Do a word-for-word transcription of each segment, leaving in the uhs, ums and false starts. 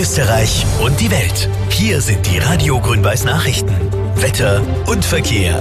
Österreich und die Welt. Hier sind die Radio Grün-Weiß Nachrichten. Wetter und Verkehr.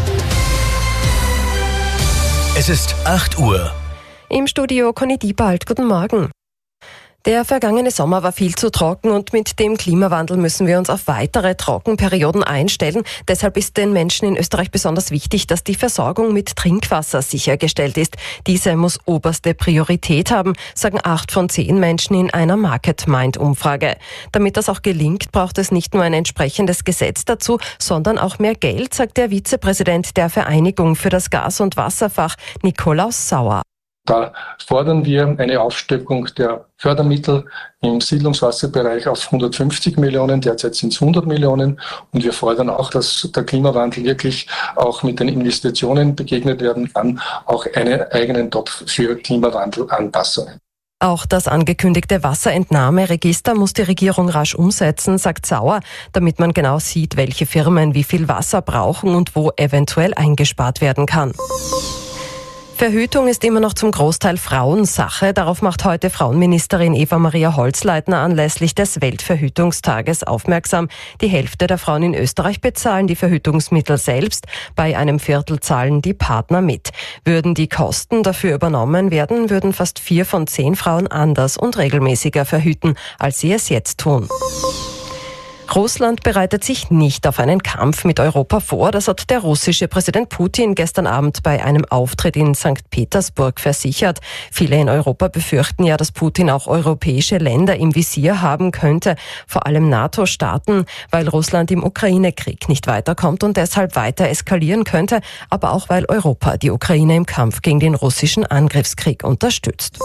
Es ist acht Uhr. Im Studio Conny Diebald. Guten Morgen. Der vergangene Sommer war viel zu trocken und mit dem Klimawandel müssen wir uns auf weitere Trockenperioden einstellen. Deshalb ist den Menschen in Österreich besonders wichtig, dass die Versorgung mit Trinkwasser sichergestellt ist. Diese muss oberste Priorität haben, sagen acht von zehn Menschen in einer Market-Mind-Umfrage. Damit das auch gelingt, braucht es nicht nur ein entsprechendes Gesetz dazu, sondern auch mehr Geld, sagt der Vizepräsident der Vereinigung für das Gas- und Wasserfach, Nikolaus Sauer. Da fordern wir eine Aufstockung der Fördermittel im Siedlungswasserbereich auf hundertfünfzig Millionen, derzeit sind es hundert Millionen. Und wir fordern auch, dass der Klimawandel wirklich auch mit den Investitionen begegnet werden kann, auch einen eigenen Topf für Klimawandelanpassungen. Auch das angekündigte Wasserentnahmeregister muss die Regierung rasch umsetzen, sagt Sauer, damit man genau sieht, welche Firmen wie viel Wasser brauchen und wo eventuell eingespart werden kann. Verhütung ist immer noch zum Großteil Frauensache. Darauf macht heute Frauenministerin Eva-Maria Holzleitner anlässlich des Weltverhütungstages aufmerksam. Die Hälfte der Frauen in Österreich bezahlen die Verhütungsmittel selbst. Bei einem Viertel zahlen die Partner mit. Würden die Kosten dafür übernommen werden, würden fast vier von zehn Frauen anders und regelmäßiger verhüten, als sie es jetzt tun. Russland bereitet sich nicht auf einen Kampf mit Europa vor. Das hat der russische Präsident Putin gestern Abend bei einem Auftritt in Sankt Petersburg versichert. Viele in Europa befürchten ja, dass Putin auch europäische Länder im Visier haben könnte, vor allem NATO-Staaten, weil Russland im Ukraine-Krieg nicht weiterkommt und deshalb weiter eskalieren könnte, aber auch weil Europa die Ukraine im Kampf gegen den russischen Angriffskrieg unterstützt.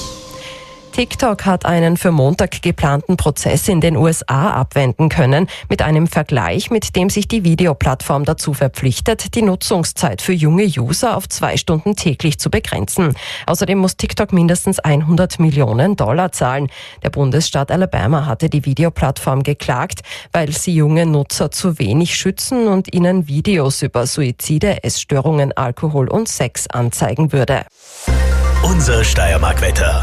TikTok hat einen für Montag geplanten Prozess in den U S A abwenden können, mit einem Vergleich, mit dem sich die Videoplattform dazu verpflichtet, die Nutzungszeit für junge User auf zwei Stunden täglich zu begrenzen. Außerdem muss TikTok mindestens hundert Millionen Dollar zahlen. Der Bundesstaat Alabama hatte die Videoplattform geklagt, weil sie junge Nutzer zu wenig schützen und ihnen Videos über Suizide, Essstörungen, Alkohol und Sex anzeigen würde. Unser Steiermark-Wetter.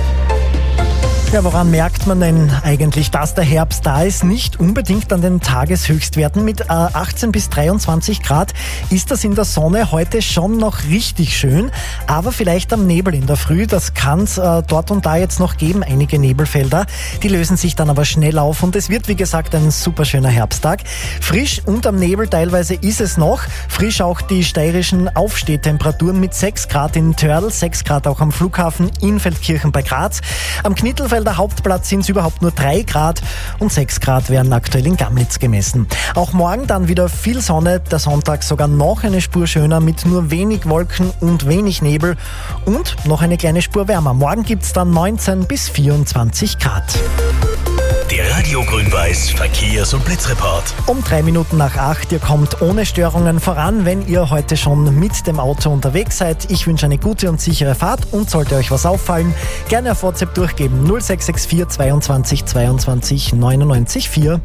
Ja, woran merkt man denn eigentlich, dass der Herbst da ist? Nicht unbedingt an den Tageshöchstwerten. Mit äh, achtzehn bis dreiundzwanzig Grad ist das in der Sonne heute schon noch richtig schön, aber vielleicht am Nebel in der Früh. Das kann es äh, dort und da jetzt noch geben, einige Nebelfelder. Die lösen sich dann aber schnell auf und es wird, wie gesagt, ein super schöner Herbsttag. Frisch und am Nebel teilweise ist es noch. Frisch auch die steirischen Aufstehtemperaturen mit sechs Grad in Törl, sechs Grad auch am Flughafen in Feldkirchen bei Graz. Am Knittelfeld der Hauptplatz sind es überhaupt nur drei Grad und sechs Grad werden aktuell in Gamlitz gemessen. Auch morgen dann wieder viel Sonne, der Sonntag sogar noch eine Spur schöner mit nur wenig Wolken und wenig Nebel und noch eine kleine Spur wärmer. Morgen gibt es dann neunzehn bis vierundzwanzig Grad. Der Radio Grün-Weiß Verkehrs- und Blitzreport. Um drei Minuten nach acht, ihr kommt ohne Störungen voran, wenn ihr heute schon mit dem Auto unterwegs seid. Ich wünsche eine gute und sichere Fahrt und sollte euch was auffallen, gerne auf WhatsApp durchgeben null sechs sechs vier zweiundzwanzig zweiundzwanzig neunundneunzig vier.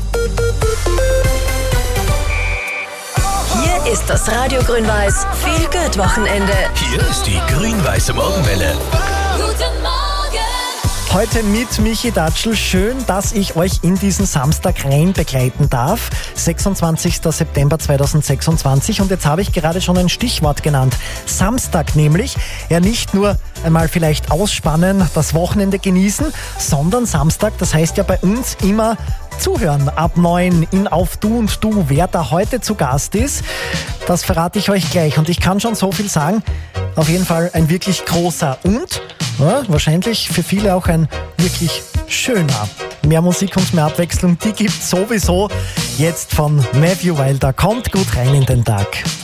Hier ist das Radio Grün-Weiß Feel-Good-Wochenende. Hier ist die grün-weiße Morgenwelle. Guten Morgen! Heute mit Michi Datschl. Schön, dass ich euch in diesen Samstag rein begleiten darf. sechsundzwanzigster September zweitausendsechsundzwanzig. Und jetzt habe ich gerade schon ein Stichwort genannt. Samstag nämlich. Ja, nicht nur einmal vielleicht ausspannen, das Wochenende genießen, sondern Samstag, das heißt ja bei uns immer zuhören. Ab neun in Auf Du und Du. Wer da heute zu Gast ist, das verrate ich euch gleich. Und ich kann schon so viel sagen. Auf jeden Fall ein wirklich großer und ja, wahrscheinlich für viele auch ein wirklich schöner. Mehr Musik und mehr Abwechslung, die gibt's sowieso jetzt von Matthew Wilder. Kommt gut rein in den Tag.